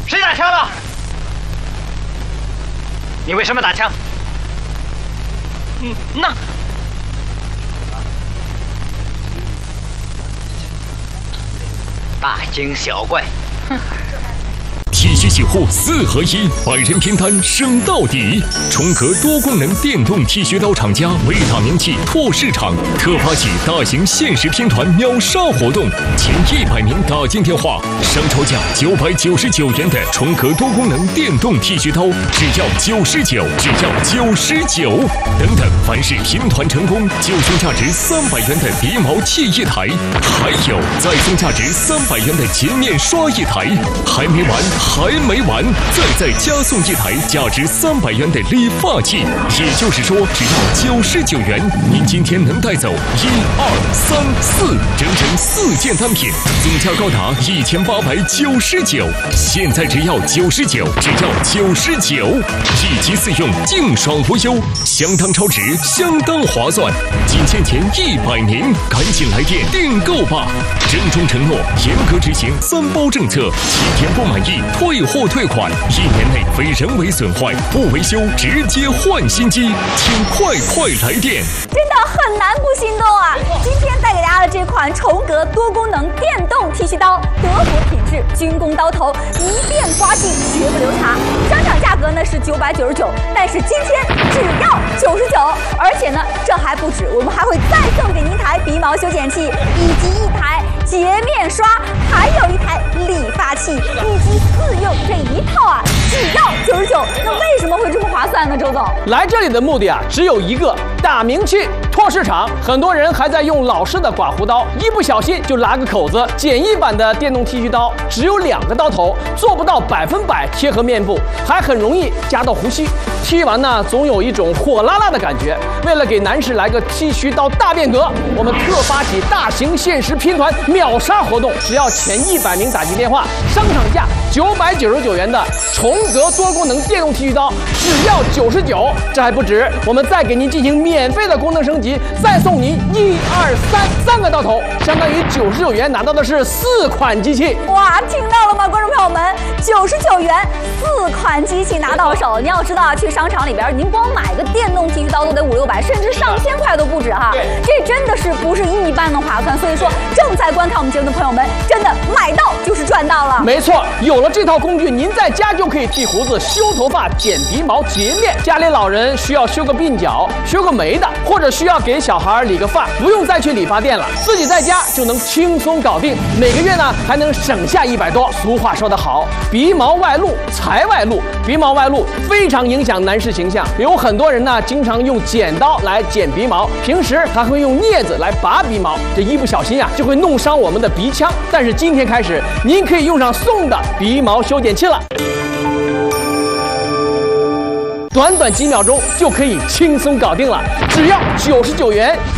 谁打枪了？你为什么打枪？那大惊小怪，哼。 剃须洗护4合1，百人拼单升到底。重壳多功能电动剃须刀厂家为大名气拓市场特发起大型限时拼团秒杀活动，前100名打进电话上抽价999元的重壳多功能电动剃须刀，只要99，只要99。等等，凡是拼团成功，就送价值300元的鼻毛器1台，还有再送价值300元的洁面刷1台，还没完。还没完，再加送1台价值300元的理发器，也就是说，只要99元，您今天能带走1、2、3、4，整整4件单品，总价高达1899。现在只要99，只要99，1机4用，净爽无忧，相当超值，相当划算。仅限前100名，赶紧来电订购吧！郑重承诺，严格执行3包政策，7天不满意退货退款，1年内非人为损坏不维修直接换新机，请快来电！ 真的很难不心动啊！今天带给大家的这款重格多功能电动剃须刀，德国品质，军工刀头，一遍刮净绝不留茬。商场价格呢是999，但是今天只要99，而且呢这还不止，我们还会再送给您一台鼻毛修剪器，以及1台洁面刷，还有1台理发器，以及4用这一套啊，只要99。那为什么会这么划算呢？周总， 来这里的目的啊，只有一个，打名气。拓市场，很多人还在用老式的刮胡刀，一不小心就拉个口子。简易版的电动剃须刀只有2个刀头，做不到100%贴合面部，还很容易夹到胡须。剃完呢，总有一种火辣辣的感觉。为了给男士来个剃须刀大变革，我们特发起大型限时拼团秒杀活动，只要前100名打进电话，商场价999元的重格多功能电动剃须刀，只要99。这还不止，我们再给您进行免费的功能升级，再送您1、2、3个刀头，相当于99元拿到的是4款机器。 哇，听到了吗，观众朋友们？99元4款机器拿到手。你要知道啊，去商场里边，您光买个电动剃须刀都得500、600，甚至上千块都不止哈。这真的是不是一般的划算。所以说，正在观看我们节目的朋友们，真的买到就是赚到了。 没错，有了这套工具，您在家就可以剃胡子、修头发、剪鼻毛、洁面。家里老人需要修个鬓角、修个眉的，或者需要给小孩理个发，不用再去理发店了，自己在家就能轻松搞定。每个月呢还能省下100多。俗话说得好，鼻毛外露财外露，鼻毛外露非常影响男士形象。有很多人呢经常用剪刀来剪鼻毛，平时还会用镊子来拔鼻毛，这一不小心啊就会弄伤我们的鼻腔。但是今天开始，您可以用上送的鼻毛修剪器了。短几秒钟就可以轻松搞定了，只要99元